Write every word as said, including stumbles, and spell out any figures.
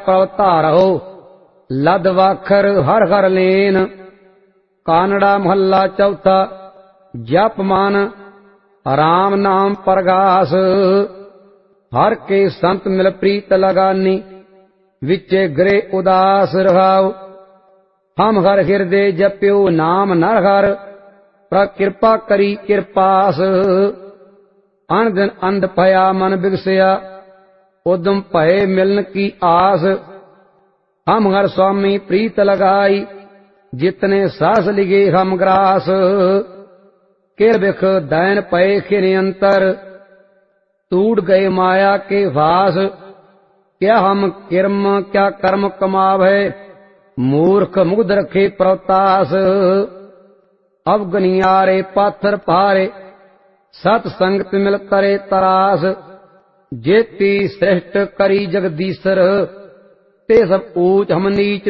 ਪ੍ਰਭ ਧਾਰੋ ਲਦ ਵਾਖਰ ਹਰ ਹਰ ਲੇਨ। ਕਾਨੜਾ ਮਹੱਲਾ ਚੌਥਾ। ਜਪ ਮਨ ਰਾਮ ਨਾਮ ਪ੍ਰਗਾਸ। ਹਰ ਕੇ ਸੰਤ ਮਿਲ ਪ੍ਰੀਤ ਲਗਾਨੀ ਵਿਚੇ ਗ੍ਰੇ ਉਦਾਸ ਰਹਾਉ। ਹਮ ਹਰ ਹਿਰਦੇ ਜਪਿਓ ਨਾਮ ਨਰ ਹਰ ਪ੍ਰਭ ਕਿਰਪਾ ਕਰੀ ਕਿਰਪਾਸ। ਅਨ ਦਿਨ ਅੰਧ ਭਇਆ ਮਨ ਬਿਗਸਿਆ ਉਦਮ ਭਏ ਮਿਲਨ ਕੀ ਆਸ। ਹਮ ਹਰ ਸੁਆਮੀ ਪ੍ਰੀਤ ਲਗਾਈ ਜਿਤਨੇ ਸਾਸ ਲਿਗੇ ਹਮ ਗ੍ਰਾਸ। ਕਿਰ ਬਿਖ दैन ਪਏ ਖਿਨ ਅੰਤਰ टूट गए माया के वास। क्या हम किरम क्या कर्म कमावे मूर्ख मुग्ध रखे प्रतास। अवगनियारे पाथर पहारे सत संगत मिल करे तरास। जेती श्रेष्ठ करी जगदीसर ते सब ऊच हम नीच